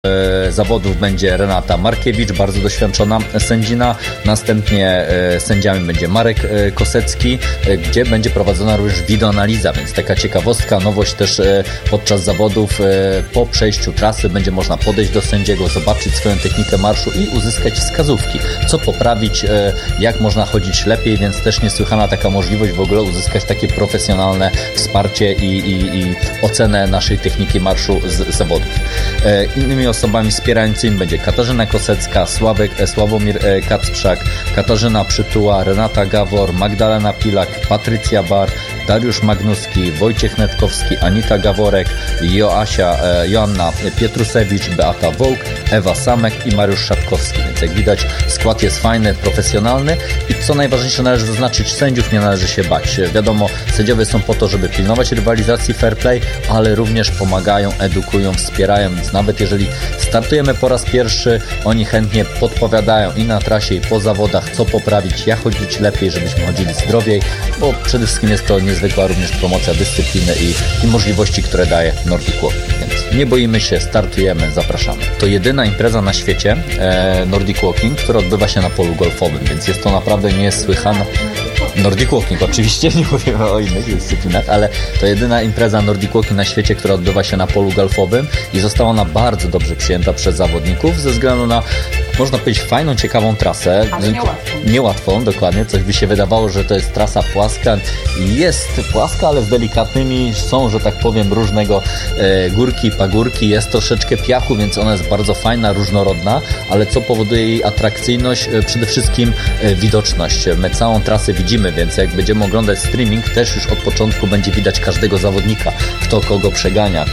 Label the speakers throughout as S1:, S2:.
S1: zawodów będzie Renata Markiewicz, bardzo doświadczona sędzina. Następnie sędziami będzie Marek Kosecki, gdzie będzie prowadzona również wideoanaliza, więc taka ciekawostka, nowość też podczas zawodów. Po przejściu trasy będzie można podejść do sędziego, zobaczyć swoją technikę marszu i uzyskać wskazówki, co poprawić, jak można chodzić lepiej, więc też niesłychana taka możliwość w ogóle uzyskać takie profesjonalne wsparcie i ocenę naszej techniki marszu z zawodów. Innymi osobami wspierającymi będzie Katarzyna Kosecka, Sławomir Kacprzak, Katarzyna Przytuła, Renata Gawor, Magdalena Pilak, Patrycja Bar, Dariusz Magnuski, Wojciech Netkowski, Anita Gaworek, Joanna Pietrusewicz, Beata Wołk, Ewa Samek i Mariusz Szatkowski. Więc jak widać, skład jest fajny, profesjonalny i co najważniejsze, należy zaznaczyć, sędziów nie należy się bać. Wiadomo, sędziowie są po to, żeby pilnować rywalizacji fair play, ale również pomagają, edukują, wspierają, więc nawet jeżeli startujemy po raz pierwszy, oni chętnie podpowiadają i na trasie, i po zawodach, co poprawić, jak chodzić lepiej, żebyśmy chodzili zdrowiej, bo przede wszystkim jest to niezwykła również promocja dyscypliny i możliwości, które daje Nordic Walking, więc nie boimy się, startujemy, zapraszamy. To jedyna impreza na świecie Nordic Walking, która odbywa się na polu golfowym, więc jest to naprawdę niesłychane. Nordic Walking, oczywiście, nie mówimy o innych dyscyplinach, ale to jedyna impreza Nordic Walking na świecie, która odbywa się na polu golfowym i została ona bardzo dobrze przyjęta przez zawodników ze względu na, można powiedzieć, fajną, ciekawą trasę.
S2: Ale
S1: niełatwą, dokładnie. Coś by się wydawało, że to jest trasa płaska. Jest płaska, ale z delikatnymi są, że tak powiem, różnego górki, pagórki. Jest troszeczkę piachu, więc ona jest bardzo fajna, różnorodna, ale co powoduje jej atrakcyjność? Przede wszystkim widoczność. My całą trasę widzimy, więc jak będziemy oglądać streaming, też już od początku będzie widać każdego zawodnika, kto kogo przegania,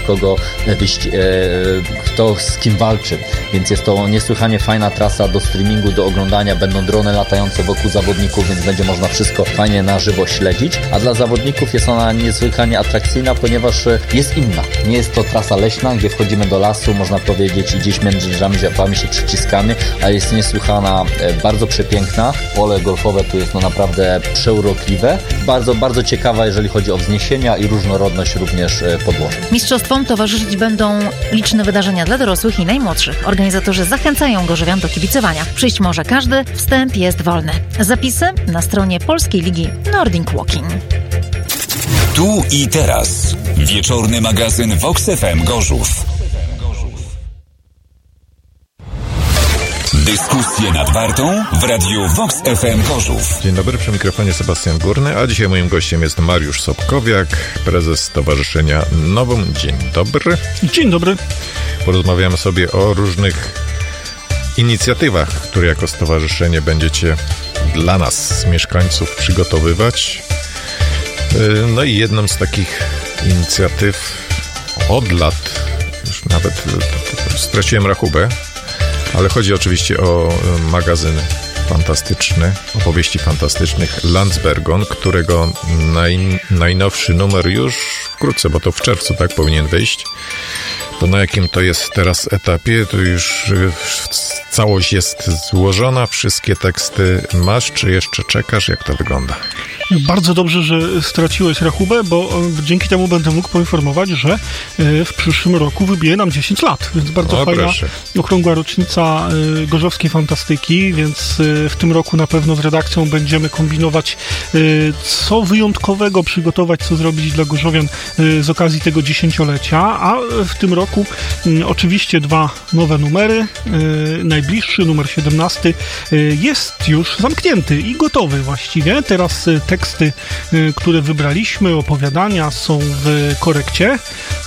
S1: kto z kim walczy, więc jest to niesłychanie fajna trasa do streamingu, do oglądania, będą drony latające wokół zawodników, więc będzie można wszystko fajnie na żywo śledzić, a dla zawodników jest ona niesłychanie atrakcyjna, ponieważ jest inna. Nie jest to trasa leśna, gdzie wchodzimy do lasu, można powiedzieć, i gdzieś między drzewami, ziapami się przyciskamy, ale jest niesłychana, bardzo przepiękna. Pole golfowe tu jest naprawdę przeurokliwe, bardzo, bardzo ciekawa, jeżeli chodzi o wzniesienia i różnorodność również podłoża.
S2: Mistrzostwom towarzyszyć będą liczne wydarzenia dla dorosłych i najmłodszych. Organizatorzy zachęcają gorzowian do kibicowania. Przyjść może każdy, wstęp jest wolny. Zapisy na stronie Polskiej Ligi Nordic Walking.
S3: Tu i teraz. Wieczorny magazyn Vox FM Gorzów. Dyskusje nad Wartą w radiu Vox FM Gorzów.
S4: Dzień dobry, przy mikrofonie Sebastian Górny, a dzisiaj moim gościem jest Mariusz Sobkowiak, prezes Stowarzyszenia Novum. Dzień dobry.
S5: Dzień dobry.
S4: Porozmawiamy sobie o różnych inicjatywach, które jako stowarzyszenie będziecie dla nas, mieszkańców, przygotowywać. No i jedną z takich inicjatyw od lat, już nawet straciłem rachubę, ale chodzi oczywiście o magazyn fantastyczny, opowieści fantastycznych Landsbergon, którego najnowszy numer już wkrótce, bo to w czerwcu tak powinien wyjść. To na jakim to jest teraz etapie, to już całość jest złożona, wszystkie teksty masz, czy jeszcze czekasz? Jak to wygląda?
S5: Bardzo dobrze, że straciłeś rachubę, bo dzięki temu będę mógł poinformować, że w przyszłym roku wybije nam 10 lat, więc bardzo fajna, okrągła rocznica gorzowskiej fantastyki, więc w tym roku na pewno z redakcją będziemy kombinować, co wyjątkowego przygotować, co zrobić dla gorzowian z okazji tego 10-lecia, a w tym roku oczywiście 2 nowe numery. Najbliższy, numer 17, jest już zamknięty i gotowy właściwie. Teraz teksty, które wybraliśmy, opowiadania są w korekcie.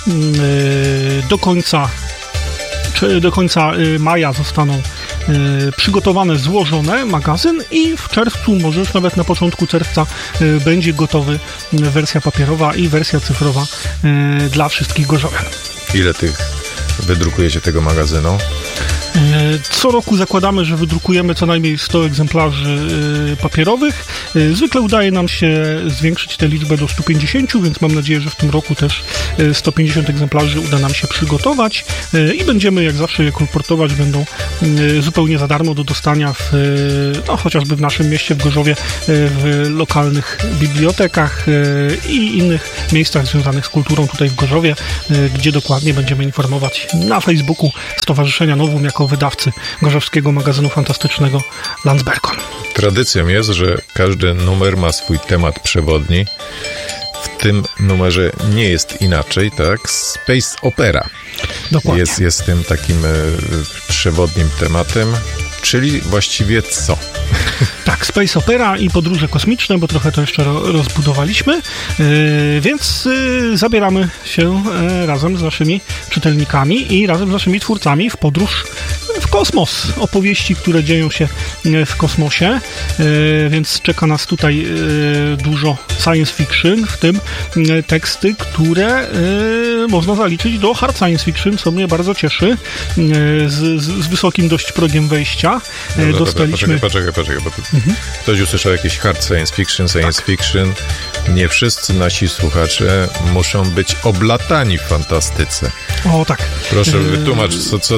S5: Do końca maja zostaną przygotowane, złożone magazyn i w czerwcu, może już nawet na początku czerwca będzie gotowy wersja papierowa i wersja cyfrowa dla wszystkich gorzowian.
S4: Ile tych wydrukujecie tego magazynu?
S5: Co roku zakładamy, że wydrukujemy co najmniej 100 egzemplarzy papierowych. Zwykle udaje nam się zwiększyć tę liczbę do 150, więc mam nadzieję, że w tym roku też 150 egzemplarzy uda nam się przygotować i będziemy jak zawsze je kolportować. Będą zupełnie za darmo do dostania chociażby w naszym mieście, w Gorzowie, w lokalnych bibliotekach i innych miejscach związanych z kulturą tutaj w Gorzowie, gdzie dokładnie będziemy informować na Facebooku Stowarzyszenia Novum jako wydawcy gorzowskiego magazynu fantastycznego Landsbergon.
S4: Tradycją jest, że każdy numer ma swój temat przewodni. W tym numerze nie jest inaczej, tak? Space Opera jest tym takim przewodnim tematem, czyli właściwie co?
S5: Tak, Space Opera i podróże kosmiczne, bo trochę to jeszcze rozbudowaliśmy, więc zabieramy się razem z naszymi czytelnikami i razem z naszymi twórcami w podróż w kosmos. Opowieści, które dzieją się w kosmosie, więc czeka nas tutaj dużo science fiction, w tym teksty, które można zaliczyć do hard science fiction, co mnie bardzo cieszy, z wysokim dość progiem wejścia. Dostaliśmy...
S4: Poczekaj, bo tu ktoś usłyszał jakieś hard science fiction. Nie wszyscy nasi słuchacze muszą być oblatani w fantastyce.
S5: O, tak.
S4: Proszę wytłumacz,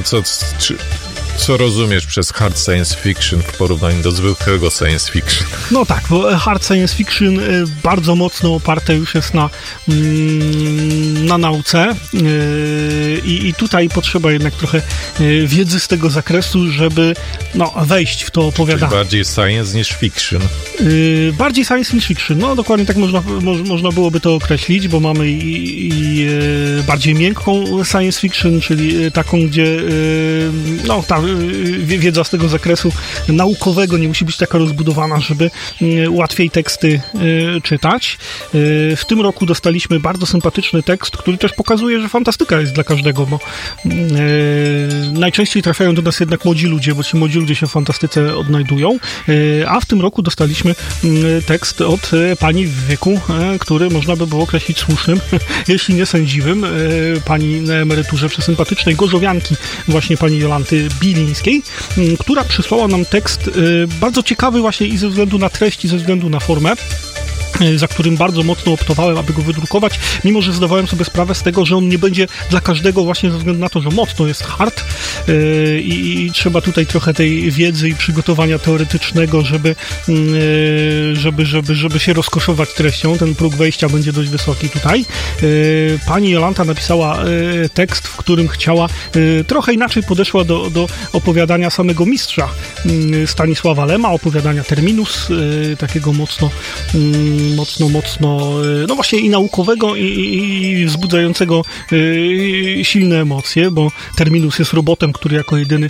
S4: co rozumiesz przez hard science fiction w porównaniu do zwykłego science fiction?
S5: No tak, bo hard science fiction bardzo mocno oparte już jest na nauce i tutaj potrzeba jednak trochę wiedzy z tego zakresu, żeby wejść w to opowiadanie.
S4: Czyli bardziej science niż fiction.
S5: Bardziej science niż fiction. No dokładnie tak można byłoby to określić, bo mamy i bardziej miękką science fiction, czyli taką, gdzie ta wiedza z tego zakresu naukowego nie musi być taka rozbudowana, żeby łatwiej teksty czytać. W tym roku dostaliśmy bardzo sympatyczny tekst, który też pokazuje, że fantastyka jest dla każdego, bo najczęściej trafiają do nas jednak młodzi ludzie, bo ci młodzi ludzie się w fantastyce odnajdują, a w tym roku dostaliśmy tekst od pani w wieku, który można by było określić słusznym, jeśli nie sędziwym, pani na emeryturze, przesympatycznej gorzowianki, właśnie pani Jolanty Bilińskiej, która przysłała nam tekst bardzo ciekawy właśnie i ze względu na treść, i ze względu na formę, za którym bardzo mocno optowałem, aby go wydrukować, mimo że zdawałem sobie sprawę z tego, że on nie będzie dla każdego właśnie ze względu na to, że mocno jest hard i trzeba tutaj trochę tej wiedzy i przygotowania teoretycznego, żeby się rozkoszować treścią. Ten próg wejścia będzie dość wysoki tutaj. Pani Jolanta napisała tekst, w którym chciała, trochę inaczej podeszła do opowiadania samego mistrza Stanisława Lema, opowiadania Terminus, takiego mocno no właśnie i naukowego, i wzbudzającego silne emocje, bo Terminus jest robotem, który jako jedyny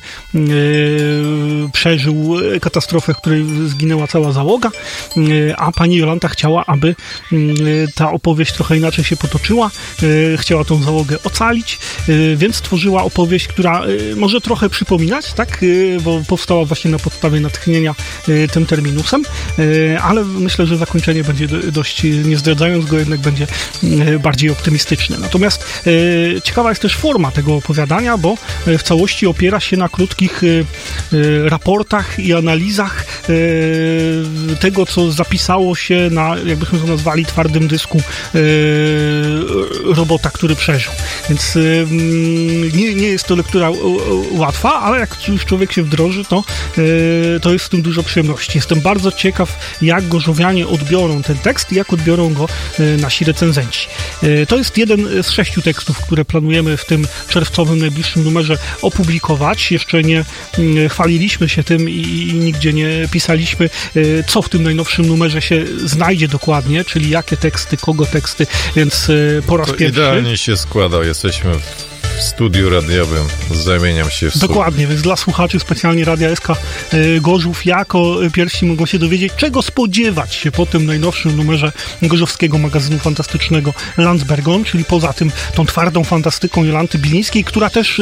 S5: przeżył katastrofę, w której zginęła cała załoga, a pani Jolanta chciała, aby ta opowieść trochę inaczej się potoczyła, chciała tą załogę ocalić, więc stworzyła opowieść, która może trochę przypominać, tak, bo powstała właśnie na podstawie natchnienia tym Terminusem, ale myślę, że zakończenie będzie dość, nie zdradzając go, jednak będzie bardziej optymistyczne. Natomiast ciekawa jest też forma tego opowiadania, bo w całości opiera się na krótkich raportach i analizach tego, co zapisało się na, jakbyśmy to nazwali, twardym dysku robota, który przeżył. Więc nie jest to lektura łatwa, ale jak już człowiek się wdroży, to jest w tym dużo przyjemności. Jestem bardzo ciekaw, jak gorzowianie odbiorą ten tekst i jak odbiorą go nasi recenzenci. To jest jeden z 6 tekstów, które planujemy w tym czerwcowym, najbliższym numerze opublikować. Jeszcze nie chwaliliśmy się tym i nigdzie nie pisaliśmy, co w tym najnowszym numerze się znajdzie dokładnie, czyli jakie teksty, kogo teksty, więc po raz pierwszy...
S4: Idealnie się składa, jesteśmy w studiu radiowym, zamieniam się w...
S5: Dokładnie, więc dla słuchaczy specjalnie Radia SK Gorzów jako pierwsi mogą się dowiedzieć, czego spodziewać się po tym najnowszym numerze gorzowskiego magazynu fantastycznego Landsbergon, czyli poza tym tą twardą fantastyką Jolanty Bilińskiej, która też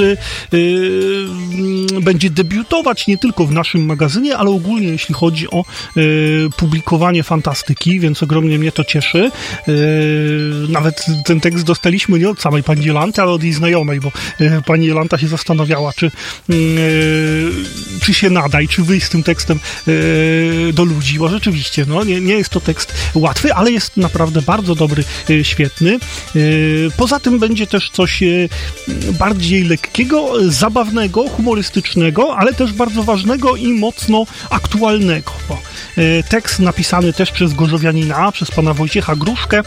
S5: będzie debiutować nie tylko w naszym magazynie, ale ogólnie jeśli chodzi o publikowanie fantastyki, więc ogromnie mnie to cieszy. Nawet ten tekst dostaliśmy nie od samej pani Jolanty, ale od jej znajomej, bo bo pani Jolanta się zastanawiała, czy się nada i czy wyjść z tym tekstem do ludzi, bo rzeczywiście, no, nie jest to tekst łatwy, ale jest naprawdę bardzo dobry, świetny. Poza tym będzie też coś bardziej lekkiego, zabawnego, humorystycznego, ale też bardzo ważnego i mocno aktualnego, bo tekst napisany też przez gorzowianina, przez pana Wojciecha Gruszkę.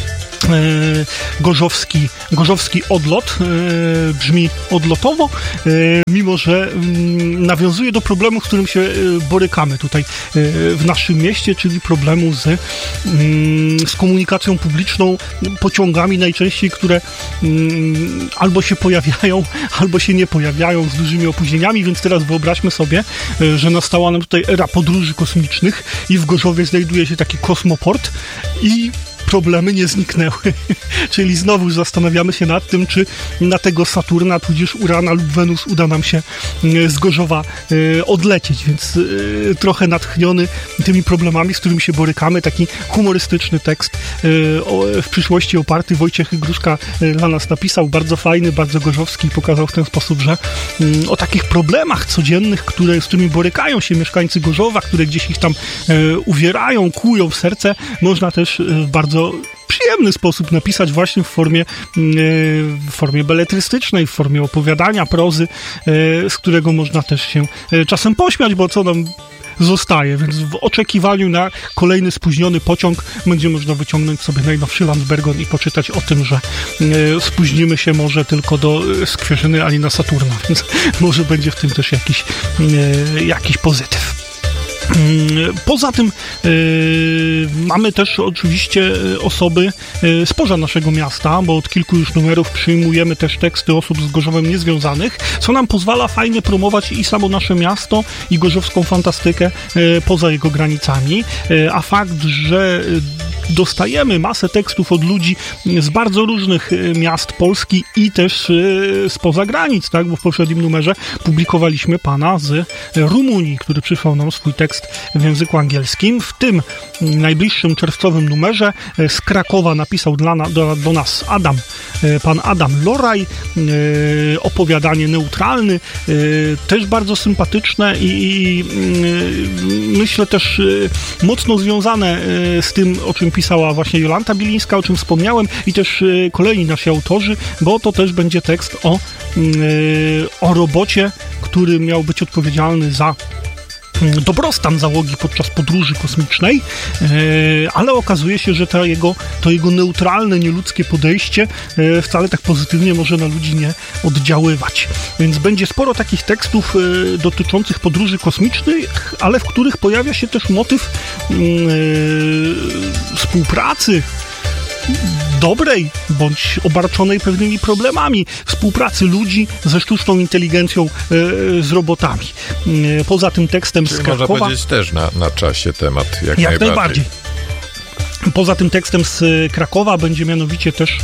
S5: Gorzowski odlot brzmi odlotowo, mimo że nawiązuje do problemu, z którym się borykamy tutaj w naszym mieście, czyli problemu z komunikacją publiczną, pociągami najczęściej, które albo się pojawiają, albo się nie pojawiają z dużymi opóźnieniami, więc teraz wyobraźmy sobie, że nastała nam tutaj era podróży kosmicznych i w Gorzowie znajduje się taki kosmoport i problemy nie zniknęły. Czyli znowu zastanawiamy się nad tym, czy na tego Saturna, tudzież Urana lub Wenus uda nam się z Gorzowa odlecieć, więc trochę natchniony tymi problemami, z którymi się borykamy, taki humorystyczny tekst w przyszłości oparty Wojciech Gruszka dla nas napisał, bardzo fajny, bardzo gorzowski, pokazał w ten sposób, że o takich problemach codziennych, z którymi borykają się mieszkańcy Gorzowa, które gdzieś ich tam uwierają, kłują w serce, można też w bardzo przyjemny sposób napisać właśnie w formie beletrystycznej, w formie opowiadania, prozy, z którego można też się czasem pośmiać, bo co nam zostaje, więc w oczekiwaniu na kolejny spóźniony pociąg będzie można wyciągnąć sobie najnowszy Landsbergon i poczytać o tym, że spóźnimy się może tylko do Skwierzyny, a nie na Saturna, więc może będzie w tym też jakiś pozytyw. Poza tym mamy też oczywiście osoby spoza naszego miasta, bo od kilku już numerów przyjmujemy też teksty osób z Gorzowem niezwiązanych, co nam pozwala fajnie promować i samo nasze miasto, i gorzowską fantastykę poza jego granicami, a fakt, że dostajemy masę tekstów od ludzi z bardzo różnych miast Polski i też spoza granic, tak? Bo w poprzednim numerze publikowaliśmy pana z Rumunii, który przysłał nam swój tekst w języku angielskim. W tym najbliższym czerwcowym numerze z Krakowa napisał do nas pan Adam Loraj, opowiadanie neutralne, też bardzo sympatyczne i myślę też mocno związane z tym, o czym pisała właśnie Jolanta Bilińska, o czym wspomniałem, i też kolejni nasi autorzy, bo to też będzie tekst o robocie, który miał być odpowiedzialny za dobrostan załogi podczas podróży kosmicznej, ale okazuje się, że to jego neutralne, nieludzkie podejście wcale tak pozytywnie może na ludzi nie oddziaływać. Więc będzie sporo takich tekstów dotyczących podróży kosmicznych, ale w których pojawia się też motyw współpracy, dobrej, bądź obarczonej pewnymi problemami, współpracy ludzi ze sztuczną inteligencją, z robotami. Poza tym tekstem z Krakowa...
S4: Można powiedzieć też na czasie temat, jak najbardziej.
S5: Poza tym tekstem z Krakowa będzie mianowicie też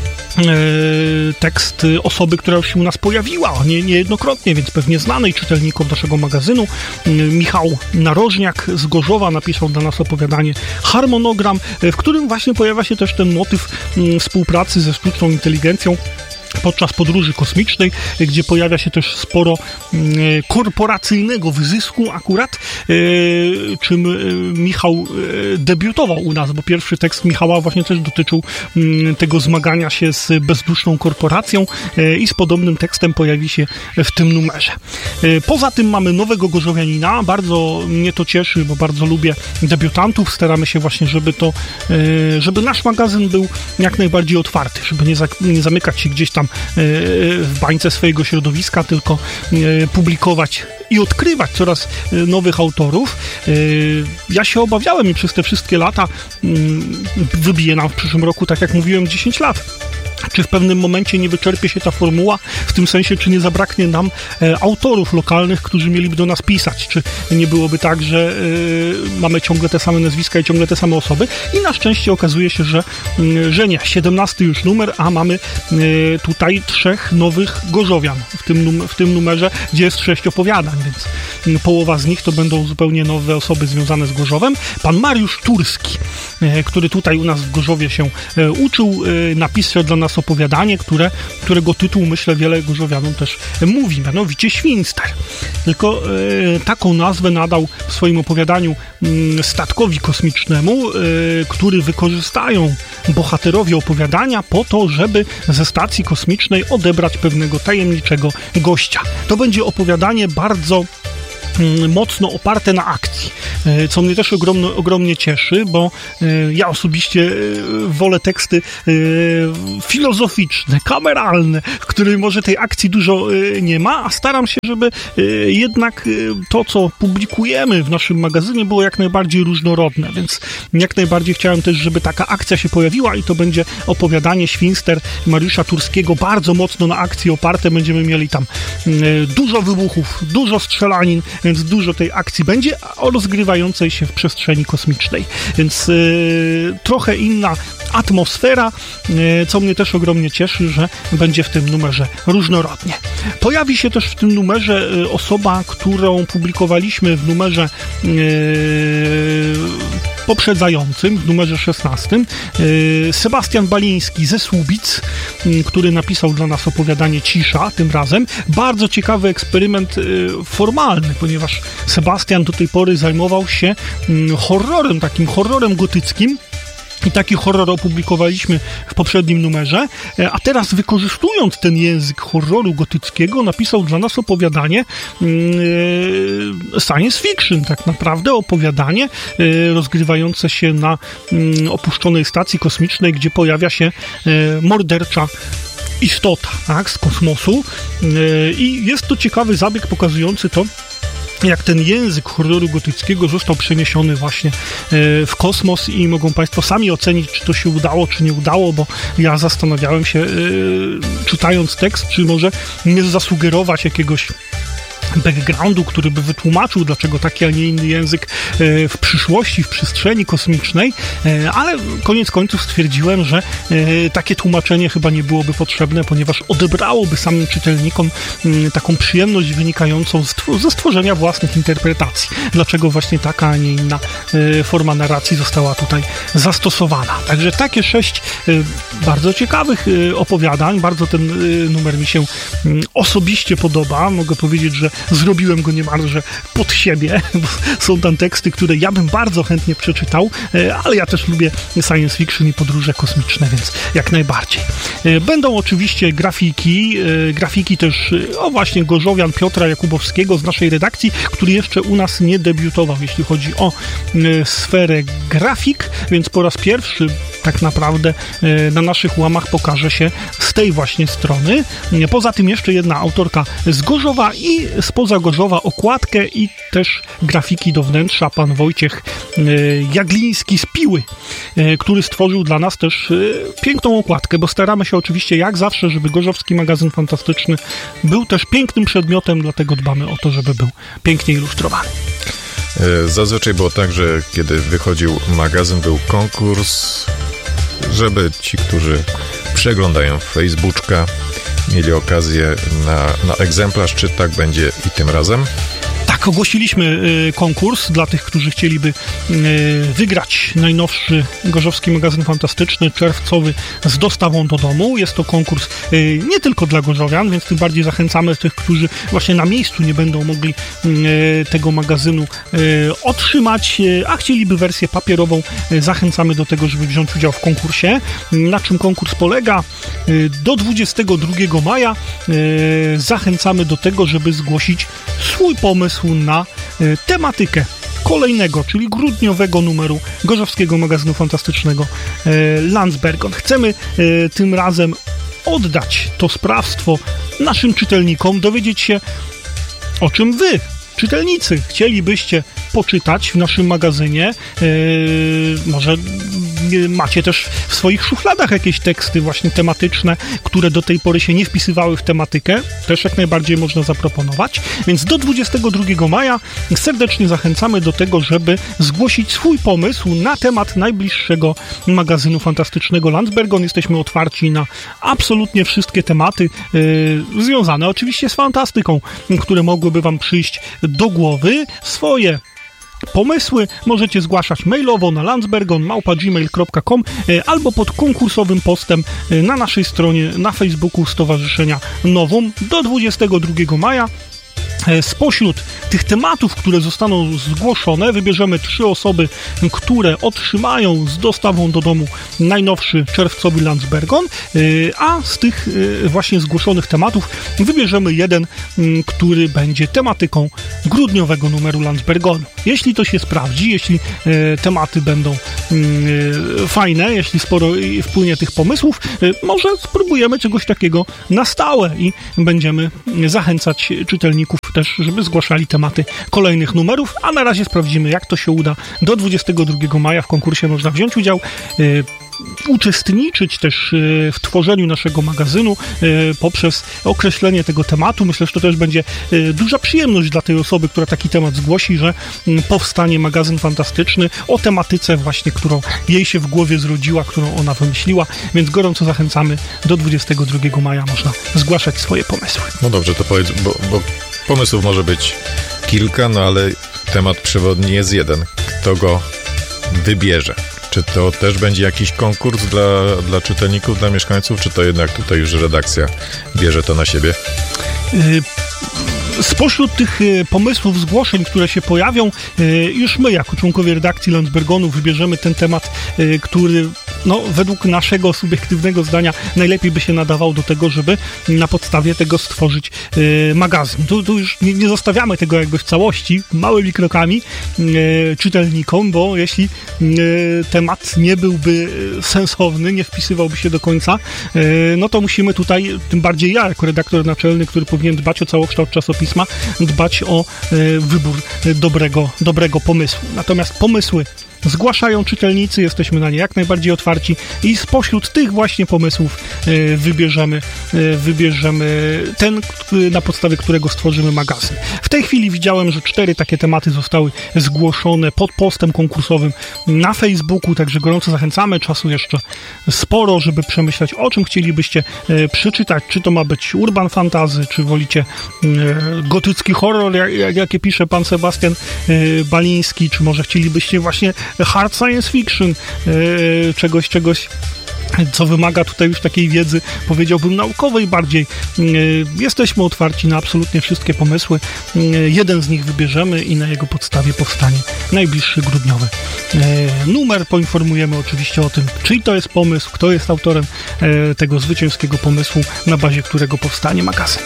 S5: tekst osoby, która już się u nas pojawiła, niejednokrotnie, więc pewnie znanej czytelnikom naszego magazynu. Michał Narożniak z Gorzowa napisał dla nas opowiadanie Harmonogram, w którym właśnie pojawia się też ten motyw współpracy ze sztuczną inteligencją podczas podróży kosmicznej, gdzie pojawia się też sporo korporacyjnego wyzysku akurat, czym Michał debiutował u nas, bo pierwszy tekst Michała właśnie też dotyczył tego zmagania się z bezduszną korporacją i z podobnym tekstem pojawi się w tym numerze. Poza tym mamy nowego gorzowianina, bardzo mnie to cieszy, bo bardzo lubię debiutantów, staramy się właśnie, żeby nasz magazyn był jak najbardziej otwarty, żeby nie zamykać się gdzieś tam w bańce swojego środowiska, tylko publikować i odkrywać coraz nowych autorów. Ja się obawiałem i przez te wszystkie lata wybije nam w przyszłym roku, tak jak mówiłem, 10 lat. Czy w pewnym momencie nie wyczerpie się ta formuła, w tym sensie, czy nie zabraknie nam autorów lokalnych, którzy mieliby do nas pisać, czy nie byłoby tak, że mamy ciągle te same nazwiska i ciągle te same osoby, i na szczęście okazuje się, że nie. 17 już numer, a mamy tutaj 3 nowych gorzowian w tym numerze, gdzie jest 6 opowiadań, więc połowa z nich to będą zupełnie nowe osoby związane z Gorzowem. Pan Mariusz Turski, który tutaj u nas w Gorzowie się uczył, napisał dla nas opowiadanie, którego tytuł, myślę, wiele gorzowianom też mówi, mianowicie Świnster. Tylko taką nazwę nadał w swoim opowiadaniu statkowi kosmicznemu, który wykorzystają bohaterowie opowiadania po to, żeby ze stacji kosmicznej odebrać pewnego tajemniczego gościa. To będzie opowiadanie bardzo mocno oparte na akcji, co mnie też ogromnie cieszy, bo ja osobiście wolę teksty filozoficzne, kameralne, w których może tej akcji dużo nie ma, a staram się, żeby jednak to, co publikujemy w naszym magazynie, było jak najbardziej różnorodne, więc jak najbardziej chciałem też, żeby taka akcja się pojawiła i to będzie opowiadanie Świnster Mariusza Turskiego, bardzo mocno na akcji oparte. Będziemy mieli tam dużo wybuchów, dużo strzelanin, więc dużo tej akcji będzie, o rozgrywającej się w przestrzeni kosmicznej. Więc trochę inna atmosfera, co mnie też ogromnie cieszy, że będzie w tym numerze różnorodnie. Pojawi się też w tym numerze osoba, którą publikowaliśmy w numerze poprzedzającym, w numerze 16. Sebastian Baliński ze Słubic, który napisał dla nas opowiadanie Cisza tym razem. Bardzo ciekawy eksperyment formalny, ponieważ Sebastian do tej pory zajmował się horrorem, takim horrorem gotyckim. I taki horror opublikowaliśmy w poprzednim numerze, a teraz wykorzystując ten język horroru gotyckiego napisał dla nas opowiadanie science fiction, tak naprawdę opowiadanie rozgrywające się na opuszczonej stacji kosmicznej, gdzie pojawia się mordercza istota, tak, z kosmosu, i jest to ciekawy zabieg pokazujący to, jak ten język horroru gotyckiego został przeniesiony właśnie w kosmos i mogą Państwo sami ocenić, czy to się udało, czy nie udało, bo ja zastanawiałem się, czytając tekst, czy może nie zasugerować jakiegoś backgroundu, który by wytłumaczył, dlaczego taki, a nie inny język w przyszłości, w przestrzeni kosmicznej, ale koniec końców stwierdziłem, że takie tłumaczenie chyba nie byłoby potrzebne, ponieważ odebrałoby samym czytelnikom taką przyjemność wynikającą ze stworzenia własnych interpretacji. Dlaczego właśnie taka, a nie inna forma narracji została tutaj zastosowana. Także takie 6 bardzo ciekawych opowiadań. Bardzo ten numer mi się osobiście podoba. Mogę powiedzieć, że zrobiłem go niemalże pod siebie, bo są tam teksty, które ja bym bardzo chętnie przeczytał, ale ja też lubię science fiction i podróże kosmiczne, więc jak najbardziej. Będą oczywiście grafiki też, właśnie gorzowian Piotra Jakubowskiego z naszej redakcji, który jeszcze u nas nie debiutował, jeśli chodzi o sferę grafik, więc po raz pierwszy tak naprawdę na naszych łamach pokaże się z tej właśnie strony. Poza tym jeszcze jedna autorka z Gorzowa i spoza Gorzowa okładkę i też grafiki do wnętrza, pan Wojciech Jagliński z Piły, który stworzył dla nas też piękną okładkę, bo staramy się oczywiście jak zawsze, żeby Gorzowski Magazyn Fantastyczny był też pięknym przedmiotem, dlatego dbamy o to, żeby był pięknie ilustrowany.
S4: Zazwyczaj było tak, że kiedy wychodził magazyn, był konkurs, żeby ci, którzy przeglądają Facebooka, mieli okazję na egzemplarz, czy tak będzie i tym razem?
S5: Tak, ogłosiliśmy konkurs dla tych, którzy chcieliby wygrać najnowszy Gorzowski Magazyn Fantastyczny, czerwcowy, z dostawą do domu. Jest to konkurs nie tylko dla gorzowian, więc tym bardziej zachęcamy tych, którzy właśnie na miejscu nie będą mogli tego magazynu otrzymać, a chcieliby wersję papierową. Zachęcamy do tego, żeby wziąć udział w konkursie. Na czym konkurs polega? Do 22 maja zachęcamy do tego, żeby zgłosić swój pomysł na tematykę kolejnego, czyli grudniowego numeru Gorzowskiego Magazynu Fantastycznego Landsbergon. Chcemy tym razem oddać to sprawstwo naszym czytelnikom, dowiedzieć się, o czym wy, czytelnicy, chcielibyście poczytać w naszym magazynie. Może macie też w swoich szufladach jakieś teksty właśnie tematyczne, które do tej pory się nie wpisywały w tematykę. Też jak najbardziej można zaproponować. Więc do 22 maja serdecznie zachęcamy do tego, żeby zgłosić swój pomysł na temat najbliższego magazynu fantastycznego Landsbergon. Jesteśmy otwarci na absolutnie wszystkie tematy związane oczywiście z fantastyką, które mogłyby wam przyjść do głowy. Swoje pomysły możecie zgłaszać mailowo na landsbergon@gmail.com albo pod konkursowym postem na naszej stronie na Facebooku Stowarzyszenia Novum do 22 maja. Spośród tych tematów, które zostaną zgłoszone, wybierzemy 3 osoby, które otrzymają z dostawą do domu najnowszy czerwcowy Landsbergon, a z tych właśnie zgłoszonych tematów wybierzemy jeden, który będzie tematyką grudniowego numeru Landsbergonu. Jeśli to się sprawdzi, jeśli tematy będą fajne, jeśli sporo wpłynie tych pomysłów, może spróbujemy czegoś takiego na stałe i będziemy zachęcać czytelników też, żeby zgłaszali tematy kolejnych numerów, a na razie sprawdzimy, jak to się uda. Do 22 maja w konkursie można wziąć udział, uczestniczyć też w tworzeniu naszego magazynu poprzez określenie tego tematu. Myślę, że to też będzie duża przyjemność dla tej osoby, która taki temat zgłosi, że powstanie magazyn fantastyczny o tematyce właśnie, którą jej się w głowie zrodziła, którą ona wymyśliła, więc gorąco zachęcamy. Do 22 maja można zgłaszać swoje pomysły.
S4: No dobrze, to powiedz, bo pomysłów może być kilka, no ale temat przewodni jest jeden. Kto go wybierze? Czy to też będzie jakiś konkurs dla czytelników, dla mieszkańców, czy to jednak tutaj już redakcja bierze to na siebie?
S5: Spośród tych pomysłów, zgłoszeń, które się pojawią, już my, jako członkowie redakcji Landsbergonu, wybierzemy ten temat, który według naszego subiektywnego zdania najlepiej by się nadawał do tego, żeby na podstawie tego stworzyć magazyn. Tu już nie zostawiamy tego jakby w całości, małymi krokami czytelnikom, bo jeśli temat nie byłby sensowny, nie wpisywałby się do końca, no to musimy tutaj, tym bardziej ja, jako redaktor naczelny, który powinien dbać o całokształt czasopisma, dbać o wybór dobrego pomysłu. Natomiast pomysły zgłaszają czytelnicy, jesteśmy na nie jak najbardziej otwarci i spośród tych właśnie pomysłów wybierzemy ten, na podstawie którego stworzymy magazyn. W tej chwili widziałem, że 4 takie tematy zostały zgłoszone pod postem konkursowym na Facebooku, także gorąco zachęcamy. Czasu jeszcze sporo, żeby przemyśleć, o czym chcielibyście przeczytać. Czy to ma być urban fantasy, czy wolicie gotycki horror, jakie pisze pan Sebastian Baliński, czy może chcielibyście właśnie hard science fiction, czegoś, co wymaga tutaj już takiej wiedzy, powiedziałbym, naukowej bardziej. Jesteśmy otwarci na absolutnie wszystkie pomysły. Jeden z nich wybierzemy i na jego podstawie powstanie najbliższy grudniowy numer. Poinformujemy oczywiście o tym, czyj to jest pomysł, kto jest autorem tego zwycięskiego pomysłu, na bazie którego powstanie magazyn.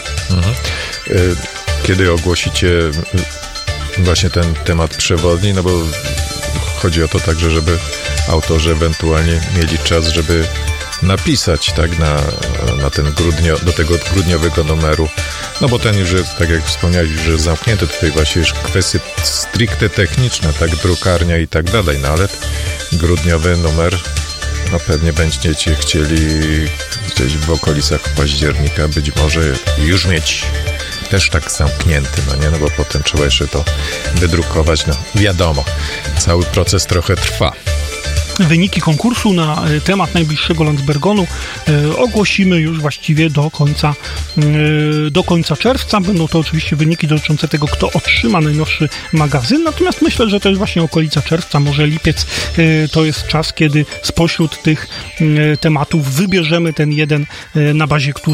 S4: Kiedy ogłosicie właśnie ten temat przewodni, no bo chodzi o to także, żeby autorzy ewentualnie mieli czas, żeby napisać na ten do tego grudniowego numeru. No bo ten już jest, tak jak wspomniałeś, już jest zamknięty. Tutaj właśnie już kwestie stricte techniczne, tak, drukarnia i tak dalej, no ale grudniowy numer, no pewnie będziecie chcieli gdzieś w okolicach października być może już mieć też tak zamknięty, no nie, no bo potem trzeba jeszcze to wydrukować, no wiadomo, cały proces trochę trwa.
S5: Wyniki konkursu na temat najbliższego Landsbergonu ogłosimy już właściwie do końca czerwca. Będą to oczywiście wyniki dotyczące tego, kto otrzyma najnowszy magazyn, natomiast myślę, że też właśnie okolica czerwca, może lipiec, to jest czas, kiedy spośród tych tematów wybierzemy ten jeden, na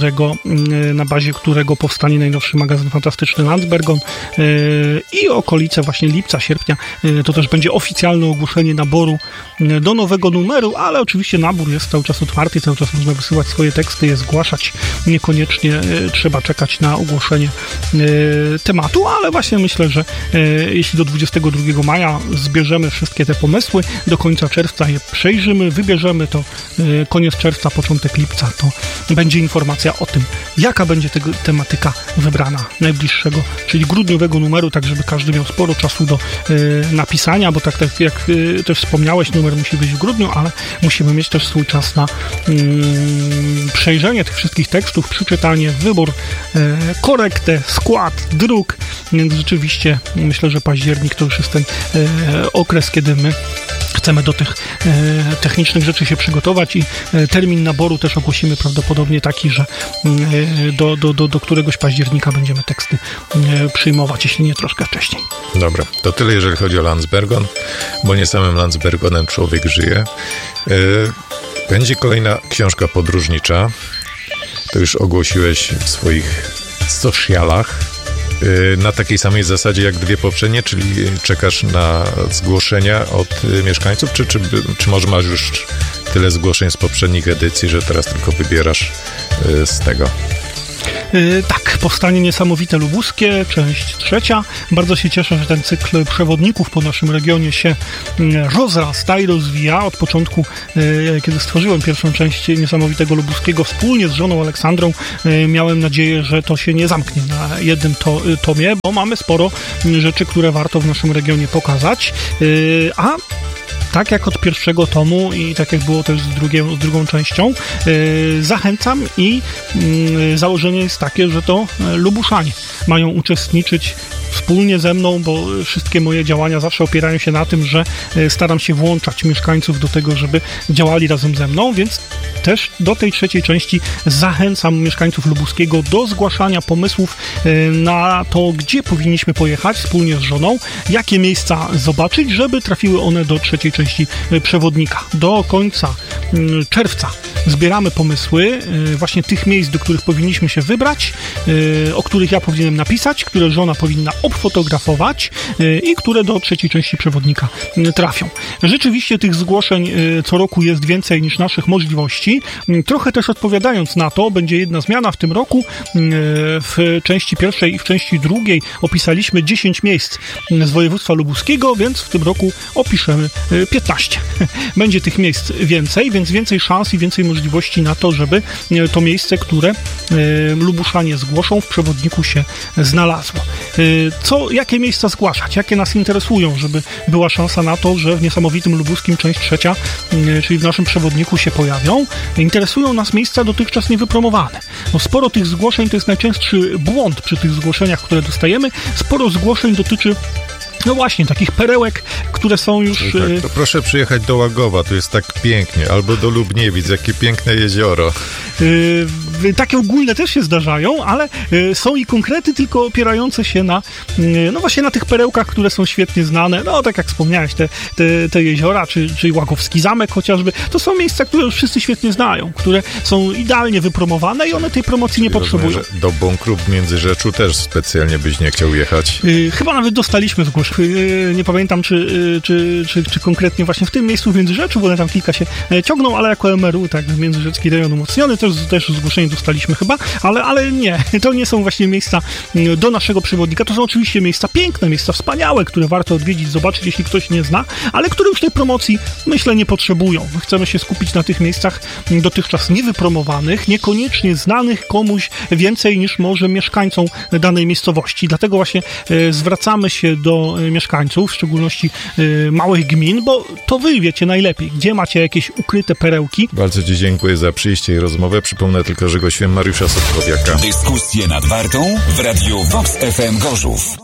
S5: bazie którego powstanie najnowszy magazyn fantastyczny Landsbergon, i okolice właśnie lipca, sierpnia to też będzie oficjalne ogłoszenie naboru do nowego numeru, ale oczywiście nabór jest cały czas otwarty, cały czas można wysyłać swoje teksty, je zgłaszać, niekoniecznie trzeba czekać na ogłoszenie tematu, ale właśnie myślę, że jeśli do 22 maja zbierzemy wszystkie te pomysły, do końca czerwca je przejrzymy, wybierzemy, to koniec czerwca, początek lipca, to będzie informacja o tym, jaka będzie tematyka wybrana najbliższego, czyli grudniowego numeru, tak żeby każdy miał sporo czasu do napisania, bo tak jak też wspomniałeś, numer musi być w grudniu, ale musimy mieć też swój czas na przejrzenie tych wszystkich tekstów, przeczytanie, wybór, korektę, skład, druk, więc rzeczywiście myślę, że październik to już jest ten okres, kiedy my chcemy do tych technicznych rzeczy się przygotować i termin naboru też ogłosimy prawdopodobnie taki, że do któregoś października będziemy teksty przyjmować, jeśli nie troszkę wcześniej.
S4: Dobra, to tyle jeżeli chodzi o Landsbergon, bo nie samym Landsbergonem człowiek żyje. Będzie kolejna książka podróżnicza. To już ogłosiłeś w swoich socialach. Na takiej samej zasadzie jak dwie poprzednie, czyli czekasz na zgłoszenia od mieszkańców, czy może masz już tyle zgłoszeń z poprzednich edycji, że teraz tylko wybierasz z tego?
S5: Tak, powstanie niesamowite lubuskie, część 3. Bardzo się cieszę, że ten cykl przewodników po naszym regionie się rozrasta i rozwija. Od początku, kiedy stworzyłem pierwszą część niesamowitego lubuskiego wspólnie z żoną Aleksandrą, miałem nadzieję, że to się nie zamknie na jednym tomie, bo mamy sporo rzeczy, które warto w naszym regionie pokazać. A tak jak od pierwszego tomu i tak jak było też z drugą częścią, zachęcam i założenie jest takie, że to Lubuszanie mają uczestniczyć wspólnie ze mną, bo wszystkie moje działania zawsze opierają się na tym, że staram się włączać mieszkańców do tego, żeby działali razem ze mną, więc też do tej trzeciej części zachęcam mieszkańców Lubuskiego do zgłaszania pomysłów na to, gdzie powinniśmy pojechać wspólnie z żoną, jakie miejsca zobaczyć, żeby trafiły one do trzeciej części przewodnika. Do końca czerwca zbieramy pomysły właśnie tych miejsc, do których powinniśmy się wybrać, o których ja powinienem napisać, które żona powinna obfotografować i które do trzeciej części przewodnika trafią. Rzeczywiście tych zgłoszeń co roku jest więcej niż naszych możliwości. Trochę też odpowiadając na to, będzie jedna zmiana w tym roku. W części pierwszej i w części drugiej opisaliśmy 10 miejsc z województwa lubuskiego, więc w tym roku opiszemy 15. Będzie tych miejsc więcej, więc więcej szans i więcej możliwości na to, żeby to miejsce, które Lubuszanie zgłoszą, w przewodniku się znalazło. Jakie miejsca zgłaszać? Jakie nas interesują, żeby była szansa na to, że w niesamowitym lubuskim część 3, czyli w naszym przewodniku się pojawią? Interesują nas miejsca dotychczas niewypromowane. No sporo tych zgłoszeń, to jest najczęstszy błąd przy tych zgłoszeniach, które dostajemy. Sporo zgłoszeń dotyczy no właśnie, takich perełek, które są już...
S4: Tak, to proszę przyjechać do Łagowa, tu jest tak pięknie, albo do Lubniewic, jakie piękne jezioro.
S5: Takie ogólne też się zdarzają, ale są i konkrety, tylko opierające się na, no właśnie na tych perełkach, które są świetnie znane. No tak jak wspomniałeś, te jeziora, czy Łagowski Zamek chociażby, to są miejsca, które już wszyscy świetnie znają, które są idealnie wypromowane i one tej promocji nie potrzebują.
S4: Rozumiem, do bunkru w Międzyrzeczu też specjalnie byś nie chciał jechać.
S5: Chyba nawet dostaliśmy zgłoszeń. Nie pamiętam, czy konkretnie właśnie w tym miejscu w Międzyrzeczu, bo one tam kilka się ciągną, ale jako MRU, tak, Międzyrzecki rejon umocniony, też zgłoszenie dostaliśmy chyba, ale nie, to nie są właśnie miejsca do naszego przewodnika, to są oczywiście miejsca piękne, miejsca wspaniałe, które warto odwiedzić, zobaczyć, jeśli ktoś nie zna, ale które już tej promocji, myślę, nie potrzebują. My chcemy się skupić na tych miejscach dotychczas niewypromowanych, niekoniecznie znanych komuś więcej niż może mieszkańcom danej miejscowości. Dlatego właśnie zwracamy się do mieszkańców, w szczególności małych gmin, bo to wy wiecie najlepiej, gdzie macie jakieś ukryte perełki.
S4: Bardzo ci dziękuję za przyjście i rozmowę. Przypomnę tylko, że gościem Mariusza Sobkowiaka.
S3: Dyskusje nad Wartą w Radiu Vox FM Gorzów.